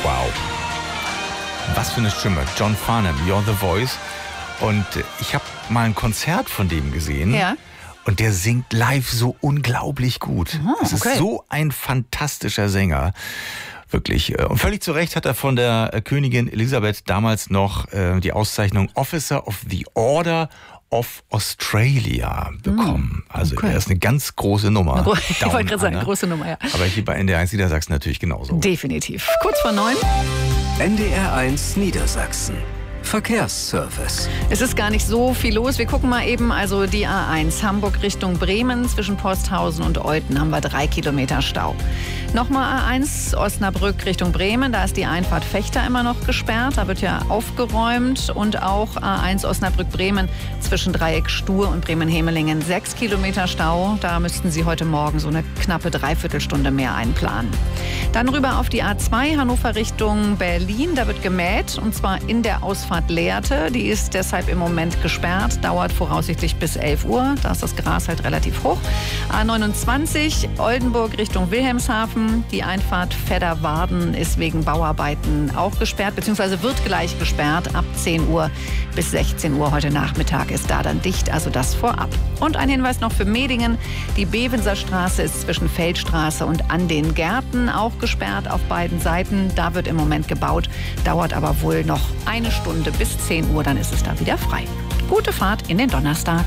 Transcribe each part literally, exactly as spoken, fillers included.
Wow. Was für eine Stimme. John Farnham, You're the Voice. Und ich habe mal ein Konzert von dem gesehen. Ja. Und der singt live so unglaublich gut. Oh, Es okay. ist so ein fantastischer Sänger. Wirklich. Und völlig zu Recht hat er von der Königin Elisabeth damals noch äh, die Auszeichnung Officer of the Order of Australia bekommen. Mm, also okay. er ist eine ganz große Nummer. Gro- ich wollte gerade sagen, große Nummer, ja. Aber hier bei N D R eins Niedersachsen natürlich genauso. Definitiv. Kurz vor neun. N D R eins Niedersachsen. Verkehrsservice. Es ist gar nicht so viel los. Wir gucken mal eben, also die A eins Hamburg Richtung Bremen zwischen Posthausen und Olten haben wir drei Kilometer Stau. Nochmal A eins Osnabrück Richtung Bremen, da ist die Einfahrt Fechter immer noch gesperrt, da wird ja aufgeräumt. Und auch A eins Osnabrück-Bremen zwischen Dreieck Stur und Bremen-Hemelingen sechs Kilometer Stau. Da müssten Sie heute Morgen so eine knappe Dreiviertelstunde mehr einplanen. Dann rüber auf die A zwei Hannover Richtung Berlin, da wird gemäht und zwar in der Ausfahrt Lehrte. Die ist deshalb im Moment gesperrt, dauert voraussichtlich bis elf Uhr. Da ist das Gras halt relativ hoch. A neunundzwanzig Oldenburg Richtung Wilhelmshaven. Die Einfahrt Vedderwarden ist wegen Bauarbeiten auch gesperrt, beziehungsweise wird gleich gesperrt. Ab zehn Uhr bis sechzehn Uhr heute Nachmittag ist da dann dicht, also das vorab. Und ein Hinweis noch für Medingen. Die Bevenser Straße ist zwischen Feldstraße und an den Gärten auch gesperrt auf beiden Seiten. Da wird im Moment gebaut, dauert aber wohl noch eine Stunde bis zehn Uhr, dann ist es da wieder frei. Gute Fahrt in den Donnerstag.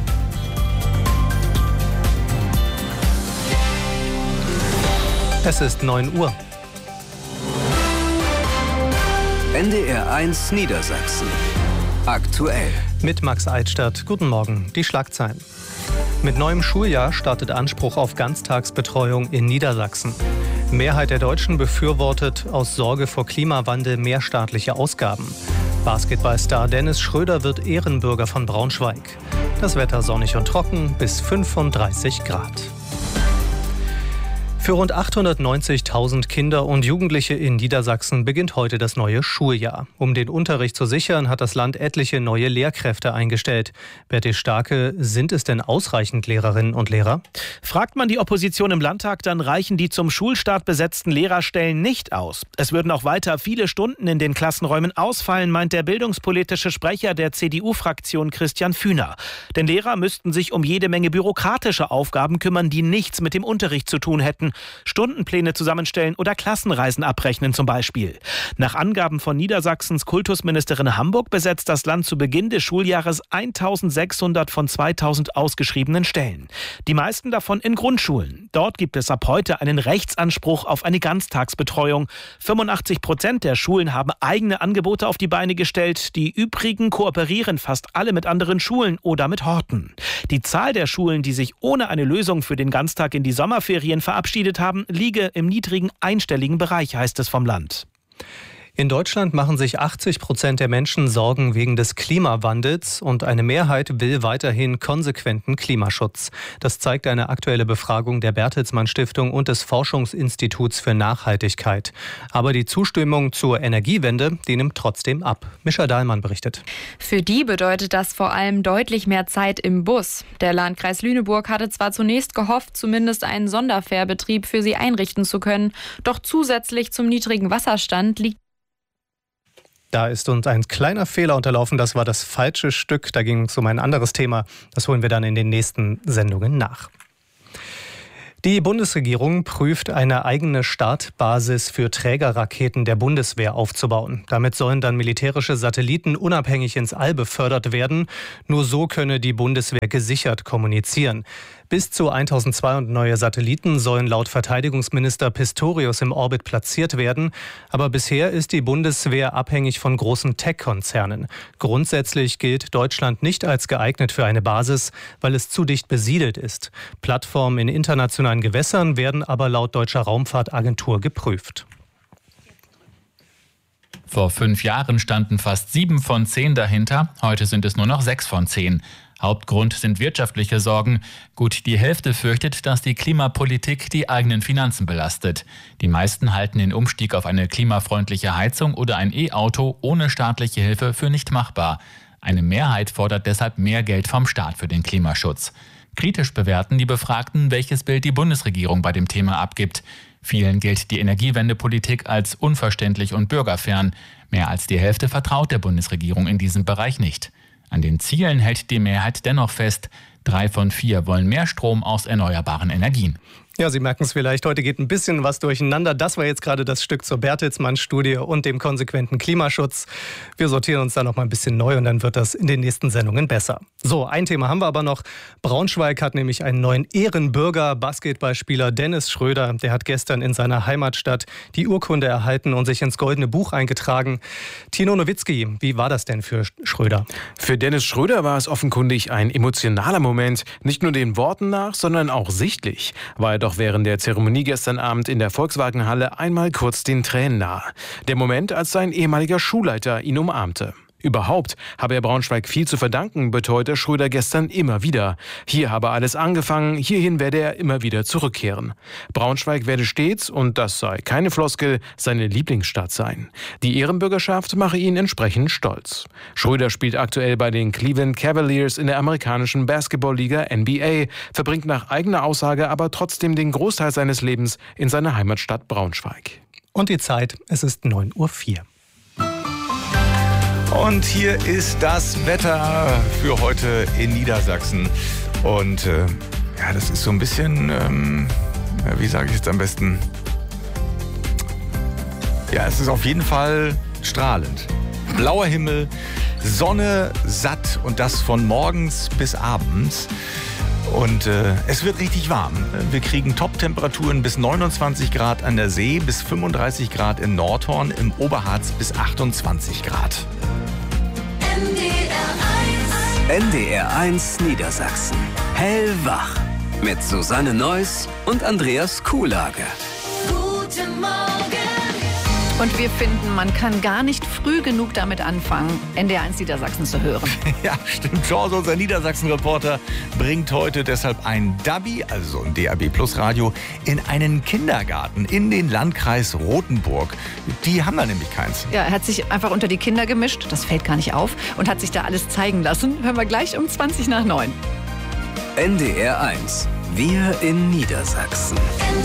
Es ist neun Uhr. N D R eins Niedersachsen. Aktuell. Mit Max Eichstadt. Guten Morgen. Die Schlagzeilen. Mit neuem Schuljahr startet Anspruch auf Ganztagsbetreuung in Niedersachsen. Mehrheit der Deutschen befürwortet aus Sorge vor Klimawandel mehr staatliche Ausgaben. Basketballstar Dennis Schröder wird Ehrenbürger von Braunschweig. Das Wetter sonnig und trocken bis fünfunddreißig Grad. Für rund achthundertneunzigtausend Kinder und Jugendliche in Niedersachsen beginnt heute das neue Schuljahr. Um den Unterricht zu sichern, hat das Land etliche neue Lehrkräfte eingestellt. Bertil Starke, sind es denn ausreichend Lehrerinnen und Lehrer? Fragt man die Opposition im Landtag, dann reichen die zum Schulstart besetzten Lehrerstellen nicht aus. Es würden auch weiter viele Stunden in den Klassenräumen ausfallen, meint der bildungspolitische Sprecher der C D U-Fraktion Christian Fühner. Denn Lehrer müssten sich um jede Menge bürokratische Aufgaben kümmern, die nichts mit dem Unterricht zu tun hätten. Stundenpläne zusammenstellen oder Klassenreisen abrechnen zum Beispiel. Nach Angaben von Niedersachsens Kultusministerin Hamburg besetzt das Land zu Beginn des Schuljahres eintausendsechshundert von zweitausend ausgeschriebenen Stellen. Die meisten davon in Grundschulen. Dort gibt es ab heute einen Rechtsanspruch auf eine Ganztagsbetreuung. fünfundachtzig Prozent der Schulen haben eigene Angebote auf die Beine gestellt. Die übrigen kooperieren fast alle mit anderen Schulen oder mit Horten. Die Zahl der Schulen, die sich ohne eine Lösung für den Ganztag in die Sommerferien verabschiedet haben, liege im niedrigen einstelligen Bereich, heißt es vom Land. In Deutschland machen sich achtzig Prozent der Menschen Sorgen wegen des Klimawandels und eine Mehrheit will weiterhin konsequenten Klimaschutz. Das zeigt eine aktuelle Befragung der Bertelsmann Stiftung und des Forschungsinstituts für Nachhaltigkeit. Aber die Zustimmung zur Energiewende, die nimmt trotzdem ab. Mischa Dahlmann berichtet. Für die bedeutet das vor allem deutlich mehr Zeit im Bus. Der Landkreis Lüneburg hatte zwar zunächst gehofft, zumindest einen Sonderfährbetrieb für sie einrichten zu können, doch zusätzlich zum niedrigen Wasserstand liegt Da ist uns ein kleiner Fehler unterlaufen. Das war das falsche Stück. Da ging es um ein anderes Thema. Das holen wir dann in den nächsten Sendungen nach. Die Bundesregierung prüft, eine eigene Startbasis für Trägerraketen der Bundeswehr aufzubauen. Damit sollen dann militärische Satelliten unabhängig ins All befördert werden. Nur so könne die Bundeswehr gesichert kommunizieren. Bis zu eintausendzweihundert neue Satelliten sollen laut Verteidigungsminister Pistorius im Orbit platziert werden. Aber bisher ist die Bundeswehr abhängig von großen Tech-Konzernen. Grundsätzlich gilt Deutschland nicht als geeignet für eine Basis, weil es zu dicht besiedelt ist. Plattformen in internationalen Gewässern werden aber laut Deutscher Raumfahrtagentur geprüft. Vor fünf Jahren standen fast sieben von zehn dahinter. Heute sind es nur noch sechs von zehn. Hauptgrund sind wirtschaftliche Sorgen. Gut die Hälfte fürchtet, dass die Klimapolitik die eigenen Finanzen belastet. Die meisten halten den Umstieg auf eine klimafreundliche Heizung oder ein E-Auto ohne staatliche Hilfe für nicht machbar. Eine Mehrheit fordert deshalb mehr Geld vom Staat für den Klimaschutz. Kritisch bewerten die Befragten, welches Bild die Bundesregierung bei dem Thema abgibt. Vielen gilt die Energiewendepolitik als unverständlich und bürgerfern. Mehr als die Hälfte vertraut der Bundesregierung in diesem Bereich nicht. An den Zielen hält die Mehrheit dennoch fest. Drei von vier wollen mehr Strom aus erneuerbaren Energien. Ja, Sie merken es vielleicht, heute geht ein bisschen was durcheinander. Das war jetzt gerade das Stück zur Bertelsmann-Studie und dem konsequenten Klimaschutz. Wir sortieren uns da noch mal ein bisschen neu und dann wird das in den nächsten Sendungen besser. So, ein Thema haben wir aber noch. Braunschweig hat nämlich einen neuen Ehrenbürger, Basketballspieler Dennis Schröder. Der hat gestern in seiner Heimatstadt die Urkunde erhalten und sich ins Goldene Buch eingetragen. Tino Nowitzki, wie war das denn für Schröder? Für Dennis Schröder war es offenkundig ein emotionaler Moment. Nicht nur den Worten nach, sondern auch sichtlich. War er doch während der Zeremonie gestern Abend in der Volkswagenhalle einmal kurz den Tränen nahe. Der Moment, als sein ehemaliger Schulleiter ihn umarmte. Überhaupt habe er Braunschweig viel zu verdanken, beteuerte Schröder gestern immer wieder. Hier habe alles angefangen, hierhin werde er immer wieder zurückkehren. Braunschweig werde stets, und das sei keine Floskel, seine Lieblingsstadt sein. Die Ehrenbürgerschaft mache ihn entsprechend stolz. Schröder spielt aktuell bei den Cleveland Cavaliers in der amerikanischen Basketballliga N B A, verbringt nach eigener Aussage aber trotzdem den Großteil seines Lebens in seiner Heimatstadt Braunschweig. Und die Zeit, es ist neun Uhr vier. Und hier ist das Wetter für heute in Niedersachsen. Und äh, ja, das ist so ein bisschen, ähm, ja, wie sage ich jetzt am besten? Ja, es ist auf jeden Fall strahlend. Blauer Himmel, Sonne satt und das von morgens bis abends. Und äh, es wird richtig warm. Wir kriegen Top-Temperaturen bis neunundzwanzig Grad an der See, bis fünfunddreißig Grad in Nordhorn, im Oberharz bis achtundzwanzig Grad. N D R eins Niedersachsen. Hellwach. Mit Susanne Neuss und Andreas Kuhlage. Guten Morgen. Und wir finden, man kann gar nicht früh genug damit anfangen, N D R eins Niedersachsen zu hören. Ja, stimmt. George, unser Niedersachsen-Reporter, bringt heute deshalb ein Dabi, also ein D A B Plus Radio, in einen Kindergarten in den Landkreis Rothenburg. Die haben da nämlich keins. Ja, er hat sich einfach unter die Kinder gemischt, das fällt gar nicht auf, und hat sich da alles zeigen lassen. Hören wir gleich um zwanzig nach neun. N D R eins. Wir in Niedersachsen.